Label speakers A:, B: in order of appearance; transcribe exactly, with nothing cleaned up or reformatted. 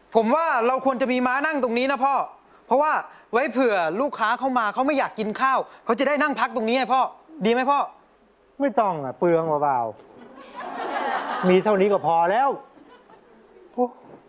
A: ผมว่าเราควรจะมีม้านั่งตรงนี้นะพ่อเพราะว่าไว้เผื่อลูกค้าเข้ามาเขาไม่อยากกินข้าวเขาจะได้นั่งพักตรงนี้ให้พ่อดีไหมพ่อ
B: ไม่ต้องอ่ะเปลืองเปล่าๆมีเท่านี้ก็พอแล้ว